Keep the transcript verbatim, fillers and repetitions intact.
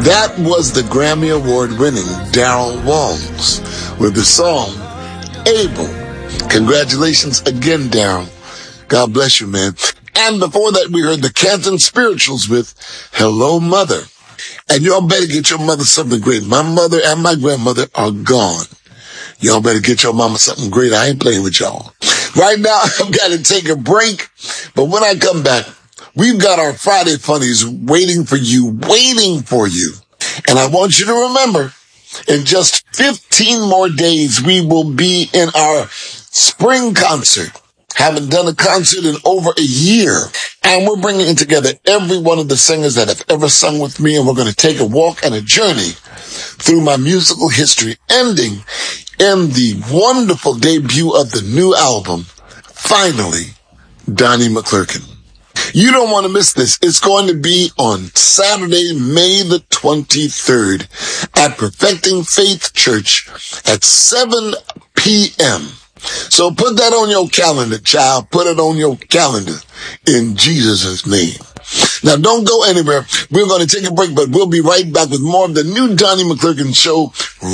That was the Grammy Award winning Darryl Walls with the song Able. Congratulations again, Darryl. God bless you, man. And before that, we heard the Canton Spirituals with Hello, Mother. And y'all better get your mother something great. My mother and my grandmother are gone. Y'all better get your mama something great. I ain't playing with y'all. Right now, I've got to take a break. But when I come back, we've got our Friday Funnies waiting for you, waiting for you. And I want you to remember, in just fifteen more days, we will be in our spring concert. Haven't done a concert in over a year. And we're bringing together every one of the singers that have ever sung with me. And we're going to take a walk and a journey through my musical history, ending in the wonderful debut of the new album, Finally, Donnie McClurkin. You don't want to miss this. It's going to be on Saturday, May the twenty-third at Perfecting Faith Church at seven p.m. So put that on your calendar, child. Put it on your calendar in Jesus' name. Now, don't go anywhere. We're going to take a break, but we'll be right back with more of the new Donnie McClurkin Show